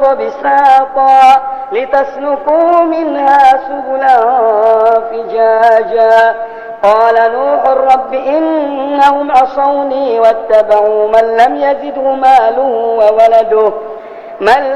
بساطا لتسلكوا منها سبلا فجاجا قال نوح رب إنهم عصوني واتبعوا من لم يزده ماله وولده